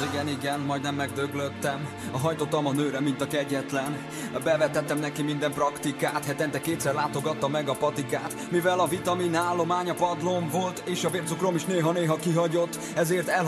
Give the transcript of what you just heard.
Igen, majdnem megdöglöttem. Hajtottam a nőre, mint a kegyetlen. Bevetettem neki minden praktikát. Hetente kétszer látogatta meg a patikát. Mivel a vitamin állomány a padlón volt, és a vércukrom is néha-néha kihagyott, ezért